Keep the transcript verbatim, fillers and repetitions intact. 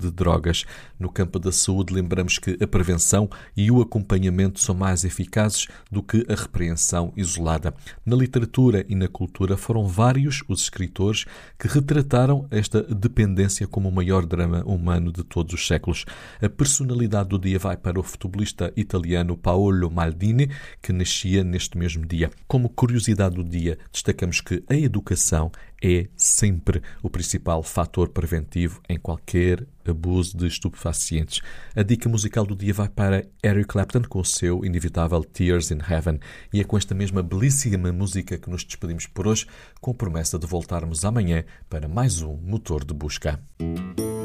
de drogas. No campo da saúde, lembramos que a prevenção e o acompanhamento são mais eficazes do que a repreensão isolada. Na literatura e na cultura foram vários os escritores que retrataram esta dependência como o maior drama humano de todos os séculos. A personalidade do dia vai para o futebolista italiano Paolo Maldini, que nascia neste mesmo dia. Como curiosidade do dia, destacamos que a educação é sempre o principal fator preventivo em qualquer abuso de estupefacientes. A dica musical do dia vai para Eric Clapton com o seu inevitável Tears in Heaven. E é com esta mesma belíssima música que nos despedimos por hoje, com a promessa de voltarmos amanhã para mais um Motor de Busca.